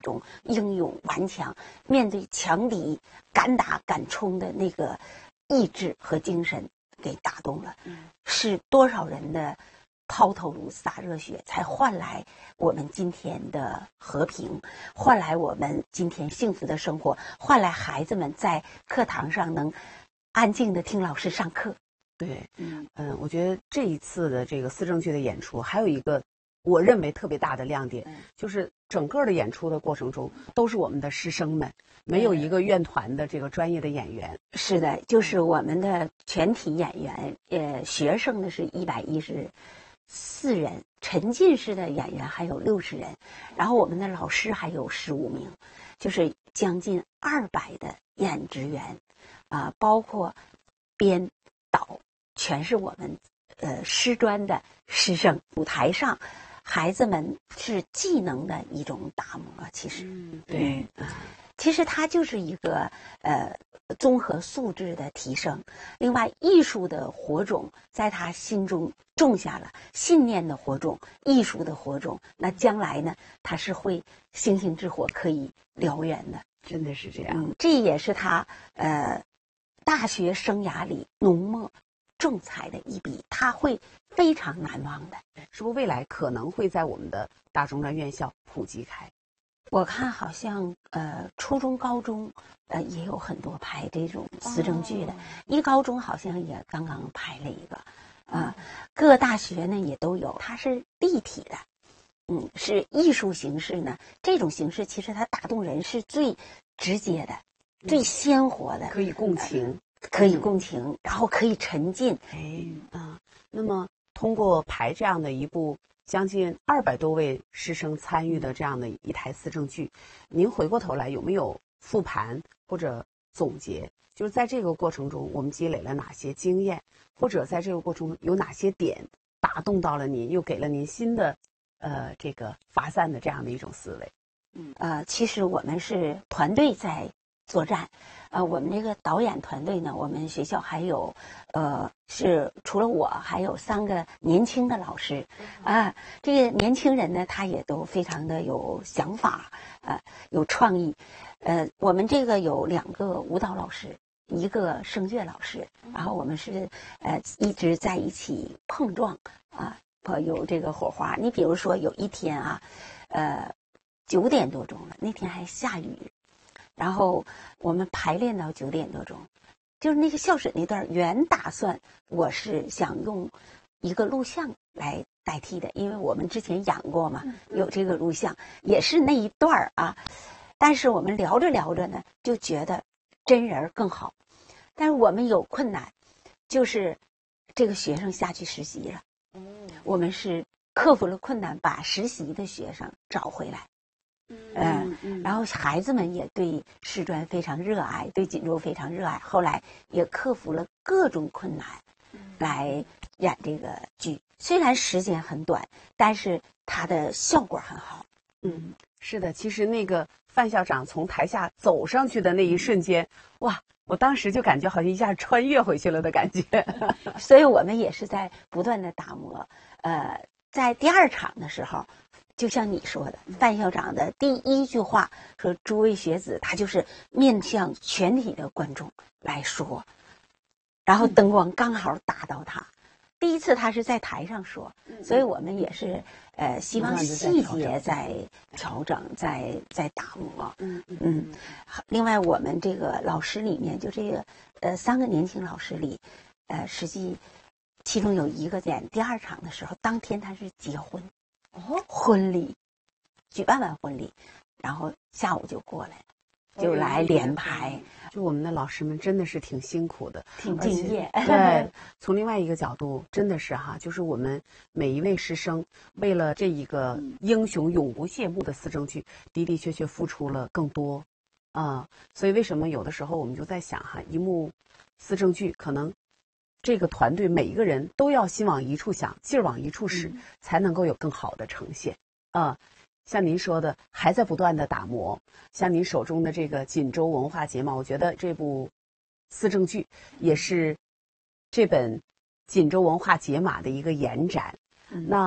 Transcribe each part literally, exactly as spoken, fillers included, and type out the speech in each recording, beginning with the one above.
种英勇顽强，面对强敌敢打敢冲的那个意志和精神给打动了。是多少人的抛头颅洒热血，才换来我们今天的和平，换来我们今天幸福的生活，换来孩子们在课堂上能安静地听老师上课。 对，嗯嗯，我觉得这一次的这个思政剧的演出，还有一个我认为特别大的亮点，嗯、就是整个的演出的过程中都是我们的师生们，没有一个院团的这个专业的演员。 是的，就是我们的全体演员，呃，学生呢是一百一十四人，沉浸式的演员还有六十人，然后我们的老师还有十五名，就是将近二百的演职员，啊、呃，包括编导。全是我们呃师专的师生。舞台上孩子们是技能的一种打磨，其实、 嗯、对、 嗯、其实它就是一个呃综合素质的提升。另外艺术的火种在他心中种下了，信念的火种，艺术的火种，那将来呢他是会星星之火可以燎原的。 真的是这样、 嗯、这也是他呃大学生涯里浓墨重彩的一笔，他会非常难忘的。 是不是未来可能会在我们的大中专院校普及开？ 我看好像呃初中高中呃也有很多拍这种思政剧的、哦、一高中好像也刚刚拍了一个啊、呃，各大学呢也都有，它是立体的，嗯，是艺术形式呢，这种形式其实它打动人是最直接的、嗯、最鲜活的， 可以共情、呃可以共情，然后可以沉浸。 哎，啊，那么通过排这样的一部将近二百多位师生参与的这样的一台思政剧，您回过头来有没有复盘或者总结？就是在这个过程中，我们积累了哪些经验，或者在这个过程中有哪些点打动到了您，又给了您新的呃这个发散的这样的一种思维？ 嗯，呃，其实我们是团队在作战，呃，我们这个导演团队呢，我们学校还有，呃，是除了我，还有三个年轻的老师，啊，这个年轻人呢，他也都非常的有想法，呃，有创意，呃，我们这个有两个舞蹈老师，一个声乐老师，然后我们是呃一直在一起碰撞啊，有这个火花。你比如说有一天啊，呃，九点多钟了，那天还下雨。然后我们排练到九点多钟，就是那个校审那段，原打算我是想用一个录像来代替的，因为我们之前演过嘛，有这个录像，也是那一段啊。但是我们聊着聊着呢，就觉得真人更好。但是我们有困难，就是这个学生下去实习了，我们是克服了困难，把实习的学生找回来。嗯，嗯然后孩子们也对师专非常热爱，对锦州非常热爱。后来也克服了各种困难，来演这个剧。虽然时间很短，但是它的效果很好。 嗯，是的。其实那个范校长从台下走上去的那一瞬间，哇，我当时就感觉好像一下穿越回去了的感觉。 所以我们也是在不断的打磨。呃，在第二场的时候。就像你说的，范校长的第一句话说：“诸位学子，他就是面向全体的观众来说，然后灯光刚好打到他。第一次他是在台上说，所以我们也是呃希望细节在调整，在在打磨。嗯嗯。另外，我们这个老师里面，就这个呃三个年轻老师里，呃，实际其中有一个在第二场的时候，当天他是结婚。哦，婚礼，举办完婚礼，然后下午就过来，就来连排。 就我们的老师们真的是挺辛苦的， 挺敬业。 对，从另外一个角度，真的是哈，就是我们每一位师生为了这一个英雄永不谢幕的思政剧，的的确确付出了更多啊、嗯。所以为什么有的时候我们就在想哈，一幕思政剧可能。这个团队每一个人都要心往一处想，劲儿往一处使，嗯、才能够有更好的呈现啊、呃。像您说的，还在不断的打磨。像您手中的这个锦州文化节嘛，我觉得这部思政剧也是这本锦州文化解码的一个延展。嗯、那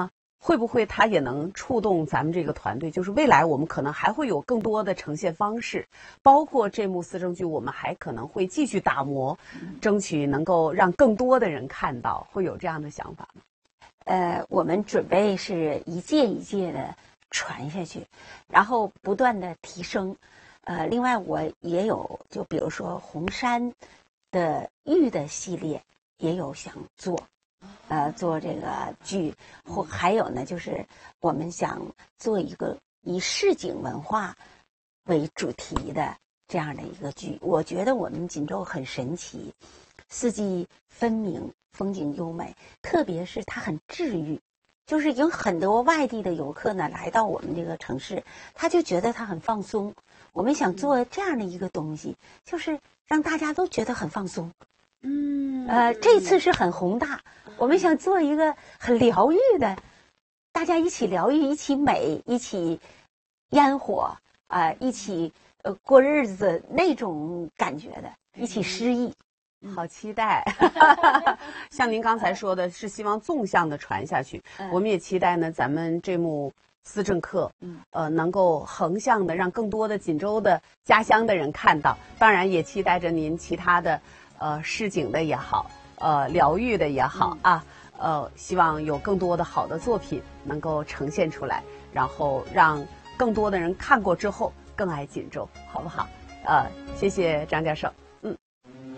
会不会它也能触动咱们这个团队？就是未来我们可能还会有更多的呈现方式，包括这幕思政剧，我们还可能会继续打磨，争取能够让更多的人看到，会有这样的想法吗？ 呃，我们准备是一届一届的传下去，然后不断的提升。呃，另外我也有，就比如说红山的玉的系列也有想做。呃，做这个剧，或还有呢，就是我们想做一个以市井文化为主题的这样的一个剧。我觉得我们锦州很神奇，四季分明，风景优美，特别是它很治愈。就是有很多外地的游客呢来到我们这个城市，他就觉得他很放松。我们想做这样的一个东西，就是让大家都觉得很放松。嗯，呃，这次是很宏大，我们想做一个很疗愈的，大家一起疗愈，一起美，一起烟火啊、呃，一起呃过日子那种感觉的，一起诗意。 好期待！像您刚才说的，是希望纵向的传下去。嗯、我们也期待呢，咱们这幕思政课，嗯，呃，能够横向的让更多的锦州的家乡的人看到。当然，也期待着您其他的。呃，市井的也好，呃，疗愈的也好啊，呃，希望有更多的好的作品能够呈现出来，然后让更多的人看过之后更爱锦州，好不好？呃，谢谢张教授。